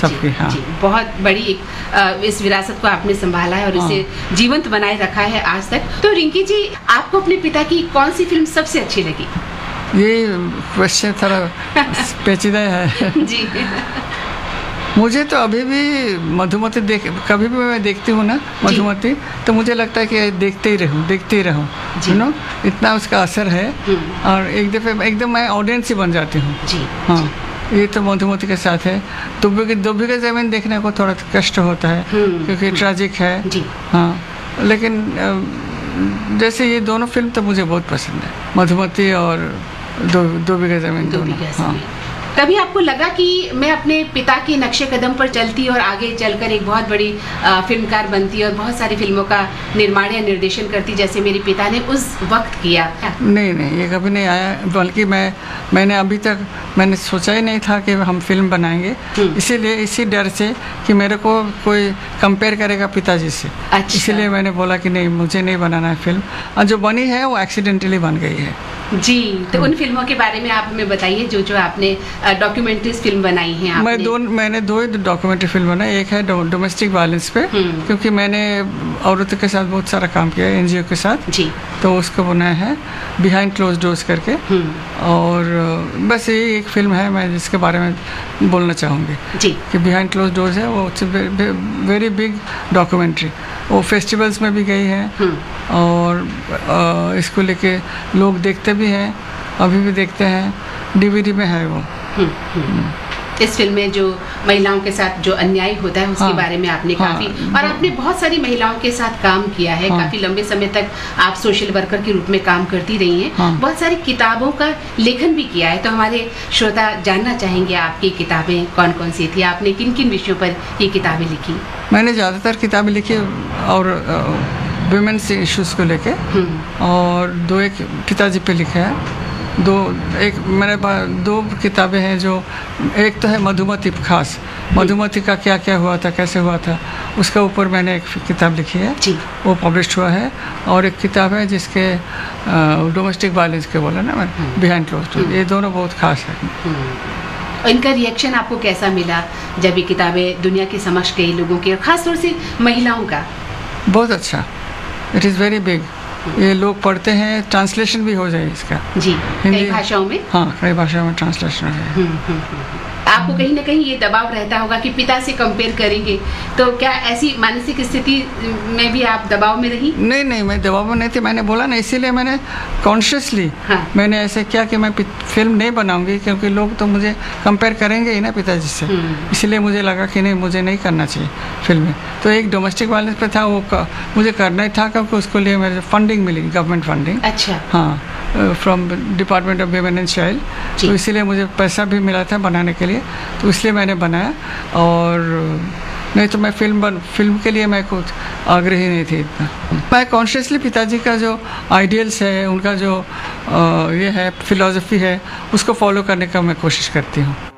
सबकी। हाँ जी, बहुत बड़ी इस विरासत को आपने संभाला है और इसे जीवंत बनाए रखा है आज तक। तो रिंकी जी, आपको अपने पिता की कौन सी फिल्म सबसे अच्छी लगी? ये क्वेश्चन थोड़ा पेचीदा है। जी। मुझे तो अभी भी मधुमती कभी भी मैं देखती हूँ ना मधुमती, तो मुझे लगता है कि देखते ही रहूँ यू नो, इतना उसका असर है। और एक दफ़े एकदम मैं ऑडियंस ही बन जाती हूँ। हाँ, ये तो मधुमती के साथ है। दुबी का ज़मीन देखने को थोड़ा कष्ट होता है क्योंकि ट्रैजिक है। हाँ, लेकिन जैसे ये दोनों फिल्म तो मुझे बहुत पसंद है, मधुमती और दुबी का ज़मीन दोनों। हाँ। कभी आपको लगा कि मैं अपने पिता के नक्शे कदम पर चलती और आगे चलकर एक बहुत बड़ी फिल्मकार बनती और बहुत सारी फिल्मों का निर्माण या निर्देशन करती जैसे मेरे पिता ने उस वक्त किया? नहीं, ये कभी नहीं आया। बल्कि मैंने अभी तक मैंने सोचा ही नहीं था कि हम फिल्म बनाएंगे, इसीलिए इसी डर से कि मेरे को कोई कंपेयर करेगा पिताजी से। अच्छा। इसीलिए मैंने बोला कि नहीं, मुझे नहीं बनाना है फिल्म। और जो बनी है वो एक्सीडेंटली बन गई है। जी, तो उन फिल्मों के बारे में आप हमें बताइए जो आपने डॉक्यूमेंट्री फिल्म बनाई है आपने। मैंने दो डॉक्यूमेंट्री फिल्म बनाई। एक है डोमेस्टिक वायलेंस पे, क्योंकि मैंने औरतों के साथ बहुत सारा काम किया है एनजीओ के साथ। जी। तो उसको बनाया है बिहाइंड क्लोज डोर्स करके। और बस ये एक फिल्म है मैं जिसके बारे में बोलना चाहूँगी जी, कि बिहाइंड क्लोज डोर्स है वो वेरी बिग डॉक्यूमेंट्री। वो फेस्टिवल्स में भी गई है और इसको लेके लोग देखते भी हैं, अभी भी देखते हैं, डीवीडी में है वो। इस फिल्म में जो महिलाओं के साथ जो अन्याय होता है उसके बारे में आपने काफी और आपने बहुत सारी महिलाओं के साथ काम किया है। काफी लंबे समय तक आप सोशल वर्कर के रूप में काम करती रही हैं। बहुत सारी किताबों का लेखन भी किया है। तो हमारे श्रोता जानना चाहेंगे आपकी किताबें कौन कौन सी थी, आपने किन किन विषयों पर ये किताबें लिखी? मैंने ज़्यादातर किताबें लिखी और वुमेन्स इश्यूज को लेके, और दो एक पिताजी पे लिखा है। मेरे पास दो किताबें हैं। जो एक तो है मधुमती, खास मधुमती का क्या क्या हुआ था, कैसे हुआ था, उसके ऊपर मैंने एक किताब लिखी है जी, वो पब्लिश हुआ है। और एक किताब है जिसके डोमेस्टिक वायलेंस के बोला ना मैं, बिहाइंड क्लोज्ड डोर्स। ये दोनों बहुत खास है। इनका रिएक्शन आपको कैसा मिला जब ये किताबें दुनिया के समक्ष गई लोगों के, खासतौर से महिलाओं का? बहुत अच्छा, इट इज़ वेरी बिग। ये लोग पढ़ते हैं, ट्रांसलेशन भी हो जाए इसका जी, कई भाषाओं में। हाँ, कई भाषाओं में ट्रांसलेशन हो जाए। आपको कहीं ना कहीं ये दबाव रहता होगा कि पिता से कंपेयर करेंगे, तो क्या ऐसी मानसिक स्थिति में भी आप दबाव में रही? नहीं, मैं दबाव में नहीं थी। मैंने बोला ना, इसीलिए मैंने कॉन्शियसली मैंने ऐसे किया कि मैं फिल्म नहीं बनाऊंगी, क्योंकि लोग तो मुझे कंपेयर करेंगे ही ना पिताजी से। इसलिए मुझे लगा कि नहीं, मुझे नहीं करना चाहिए फिल्में। तो एक डोमेस्टिक वायलेंस पे था, वो मुझे करना ही था क्योंकि उसके लिए मेरे फंडिंग मिली, गवर्नमेंट फंडिंग। अच्छा। हाँ, from department of women and child. तो इसीलिए मुझे पैसा भी मिला था बनाने के लिए, तो इसलिए मैंने बनाया। और नहीं तो मैं फिल्म के लिए मैं कुछ आग्रही नहीं थी इतना। मैं कॉन्शियसली पिताजी का जो आइडियल्स है, उनका जो ये है फिलॉसफी है, उसको फॉलो करने का मैं कोशिश करती हूँ।